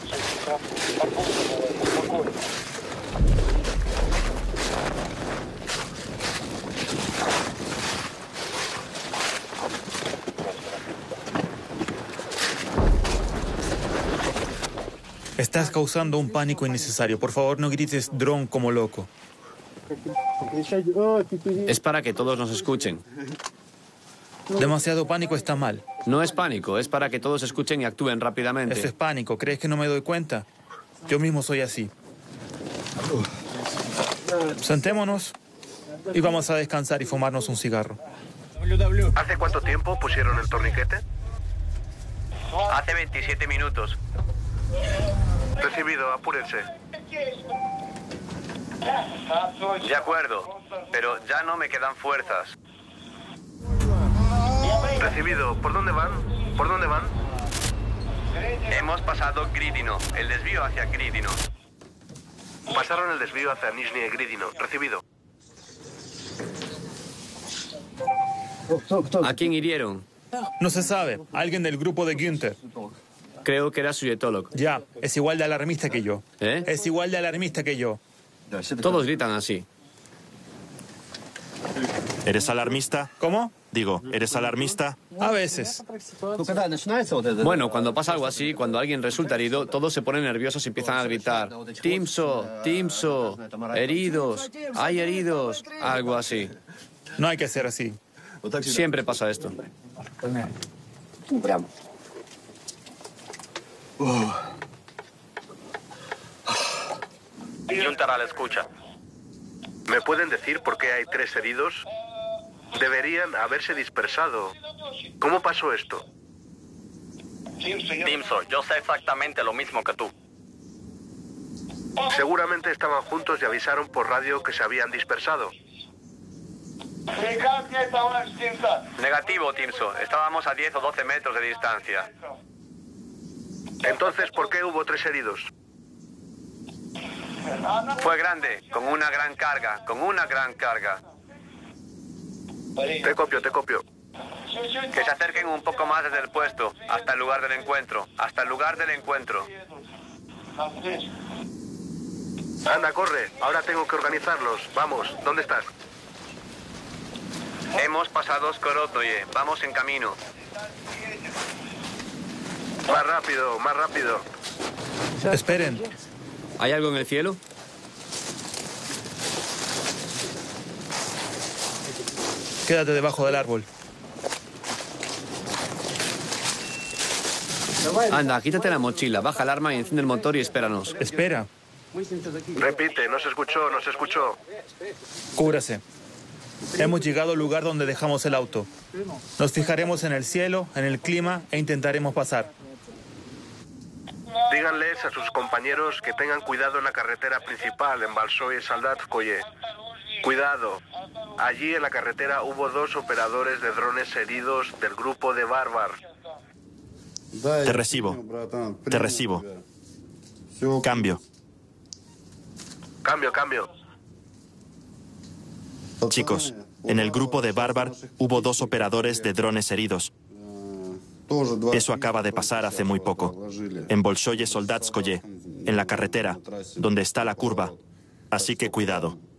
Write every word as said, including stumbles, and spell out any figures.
Estás causando un pánico innecesario. Por favor, no grites dron como loco. Es para que todos nos escuchen. Demasiado pánico está mal. No es pánico, es para que todos escuchen y actúen rápidamente. Eso es pánico. ¿Crees que no me doy cuenta? Yo mismo soy así. Sentémonos y vamos a descansar y fumarnos un cigarro. ¿Hace cuánto tiempo pusieron el torniquete? Hace veintisiete minutos. Recibido, apúrense. De acuerdo, pero ya no me quedan fuerzas. Recibido, ¿por dónde van? ¿Por dónde van? Hemos pasado Gridino, el desvío hacia Gridino. Pasaron el desvío hacia Nizhny Gridino. Recibido. ¿A quién hirieron? No se sabe. Alguien del grupo de Günther. Creo que era Suyetolog. Ya, es igual de alarmista que yo. ¿Eh? Es igual de alarmista que yo. Todos gritan así. ¿Eres alarmista? ¿Cómo? Digo, ¿eres alarmista? A veces. Bueno, cuando pasa algo así, cuando alguien resulta herido, todos se ponen nerviosos y empiezan a gritar: Timso, Timso, heridos, hay heridos, algo así. No hay que ser así. Siempre pasa esto. Günther a la escucha. ¿Me pueden decir por qué hay tres heridos? Deberían haberse dispersado. ¿Cómo pasó esto? Timso, yo sé exactamente lo mismo que tú. Seguramente estaban juntos y avisaron por radio que se habían dispersado. Negativo, Timso. Estábamos a diez o doce metros de distancia. Entonces, ¿por qué hubo tres heridos? Fue grande, con una gran carga, con una gran carga. Te copio, te copio. Que se acerquen un poco más desde el puesto, hasta el lugar del encuentro, hasta el lugar del encuentro. Anda, corre. Ahora tengo que organizarlos. Vamos, ¿dónde estás? Hemos pasado Skorotoye, vamos en camino. Más rápido, más rápido. Esperen. ¿Hay algo en el cielo? Quédate debajo del árbol. Anda, quítate la mochila, baja el arma y enciende el motor y espéranos. Espera. Repite, no se escuchó, no se escuchó. Cúbrase. Hemos llegado al lugar donde dejamos el auto. Nos fijaremos en el cielo, en el clima e intentaremos pasar. Díganles a sus compañeros que tengan cuidado en la carretera principal en Balsoye Saldatskoye. Cuidado. Allí en la carretera hubo dos operadores de drones heridos del grupo de Barbar. Te recibo. Te recibo. Cambio. Cambio, cambio. Chicos, en el grupo de Barbar hubo dos operadores de drones heridos. Eso acaba de pasar hace muy poco. En Bolshoye Soldatskoye, en la carretera, donde está la curva. Así que cuidado.